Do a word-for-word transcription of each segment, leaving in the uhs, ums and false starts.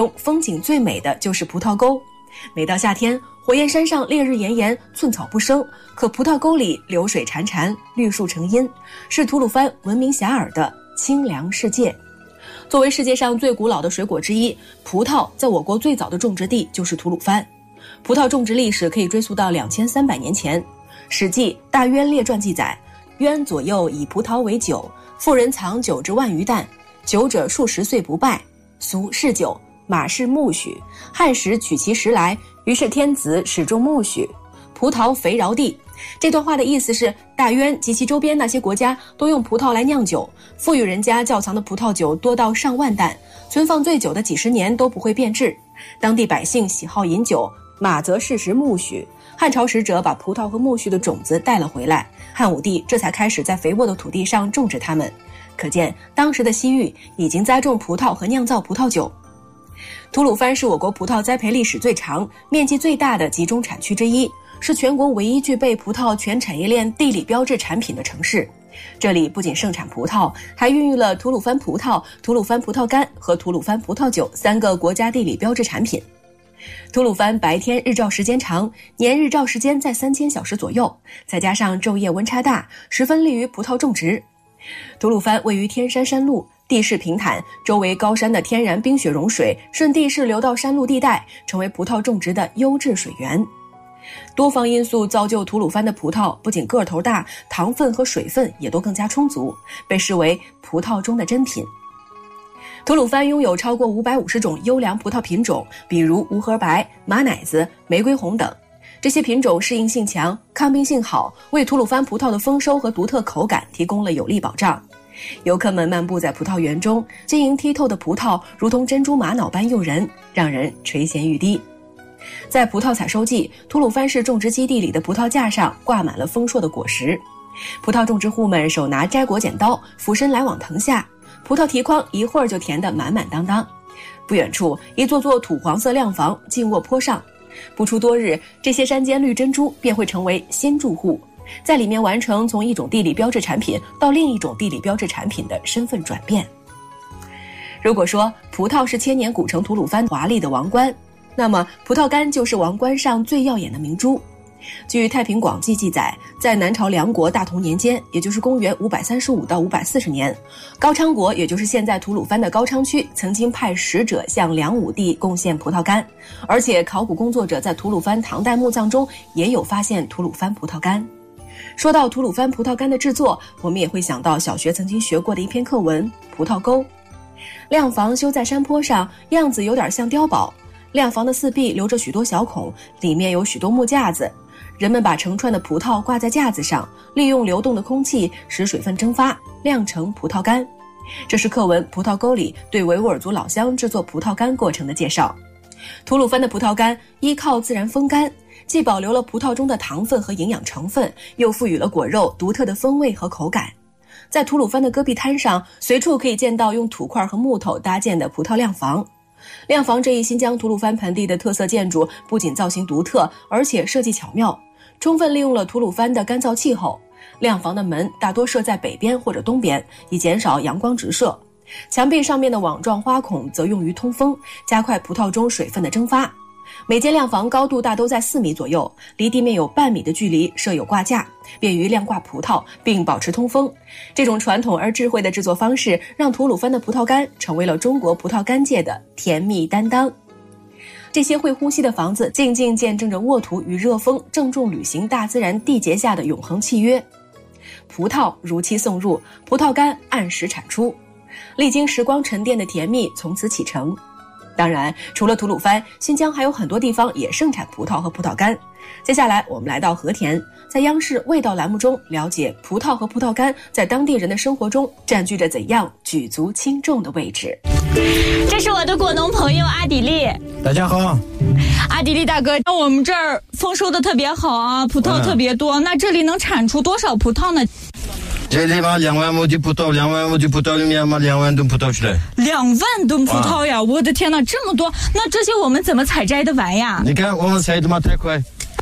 中风景最美的就是葡萄沟。每到夏天，火焰山上烈日炎炎，寸草不生，可葡萄沟里流水潺潺，绿树成荫，是吐鲁番闻名遐迩的清凉世界。作为世界上最古老的水果之一，葡萄在我国最早的种植地就是吐鲁番。葡萄种植历史可以追溯到两千三百年前。《史记·大渊列传》记载，渊左右以葡萄为酒，妇人藏酒之万余担，酒者数十岁不败，俗嗜酒。马氏苜蓿，汉时取其实来，于是天子始种苜蓿，葡萄肥饶地。这段话的意思是，大渊及其周边那些国家都用葡萄来酿酒，富裕人家窖藏的葡萄酒多到上万担，存放最久的几十年都不会变质。当地百姓喜好饮酒，马则适食苜蓿。汉朝使者把葡萄和苜蓿的种子带了回来，汉武帝这才开始在肥沃的土地上种植它们。可见当时的西域已经栽种葡萄和酿造葡萄酒。吐鲁番是我国葡萄栽培历史最长、面积最大的集中产区之一，是全国唯一具备葡萄全产业链地理标志产品的城市。这里不仅盛产葡萄，还孕育了吐鲁番葡萄、吐鲁番葡萄干和吐鲁番葡萄酒三个国家地理标志产品。吐鲁番白天日照时间长，年日照时间在三千小时左右，再加上昼夜温差大，十分利于葡萄种植。吐鲁番位于天山山路，地势平坦，周围高山的天然冰雪融水顺地势流到山路地带，成为葡萄种植的优质水源。多方因素造就吐鲁番的葡萄不仅个头大，糖分和水分也都更加充足，被视为葡萄中的珍品。吐鲁番拥有超过五百五十种优良葡萄品种，比如无核白、马奶子、玫瑰红等。这些品种适应性强，抗病性好，为吐鲁番葡萄的丰收和独特口感提供了有力保障。游客们漫步在葡萄园中，晶莹剔透的葡萄如同珍珠玛瑙般诱人，让人垂涎欲滴。在葡萄采收季，吐鲁番市种植基地里的葡萄架上挂满了丰硕的果实，葡萄种植户们手拿摘果剪刀，俯身来往藤下，葡萄提筐一会儿就填得满满当当。不远处，一座座土黄色亮房静卧坡上，不出多日，这些山间绿珍珠便会成为新住户，在里面完成从一种地理标志产品到另一种地理标志产品的身份转变。如果说葡萄是千年古城吐鲁番华丽的王冠，那么葡萄干就是王冠上最耀眼的明珠。据《太平广记》记载，在南朝梁国大同年间，也就是公元五百三十五到五百四十年，高昌国也就是现在吐鲁番的高昌区，曾经派使者向梁武帝贡献葡萄干，而且考古工作者在吐鲁番唐代墓葬中也有发现吐鲁番葡萄干。说到吐鲁番葡萄干的制作，我们也会想到小学曾经学过的一篇课文《葡萄沟》。晾房修在山坡上，样子有点像碉堡。晾房的四壁留着许多小孔，里面有许多木架子，人们把成串的葡萄挂在架子上，利用流动的空气使水分蒸发，晾成葡萄干。这是课文《葡萄沟》里对维吾尔族老乡制作葡萄干过程的介绍。吐鲁番的葡萄干依靠自然风干，既保留了葡萄中的糖分和营养成分，又赋予了果肉独特的风味和口感。在吐鲁番的戈壁滩上，随处可以见到用土块和木头搭建的葡萄晾房。晾房这一新疆吐鲁番盆地的特色建筑，不仅造型独特，而且设计巧妙，充分利用了吐鲁番的干燥气候。晾房的门大多设在北边或者东边，以减少阳光直射。墙壁上面的网状花孔则用于通风，加快葡萄中水分的蒸发。每间晾房高度大都在四米左右，离地面有半米的距离设有挂架，便于晾挂葡萄并保持通风。这种传统而智慧的制作方式，让吐鲁番的葡萄干成为了中国葡萄干界的甜蜜担当。这些会呼吸的房子，静静见证着沃土与热风郑重履行大自然缔结下的永恒契约。葡萄如期送入，葡萄干按时产出，历经时光沉淀的甜蜜从此启程。当然，除了吐鲁番，新疆还有很多地方也盛产葡萄和葡萄干。接下来我们来到和田，在央视味道栏目中了解葡萄和葡萄干在当地人的生活中占据着怎样举足轻重的位置。 这是我的果农朋友阿迪力。 大家好。 阿迪力大哥，我们这儿丰收的特别好啊，葡萄特别多、嗯、那这里能产出多少葡萄呢？ 这地方两万亩的葡萄，两万亩的葡萄里面嘛，两万吨葡萄出来。 两万吨葡萄呀！我的天哪，这么多！那这些我们怎么采摘的完呀？ 你看我们采的嘛太快。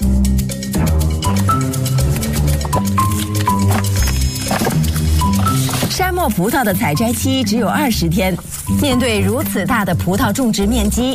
沙漠葡萄的采摘期只有二十天，面对如此大的葡萄种植面积，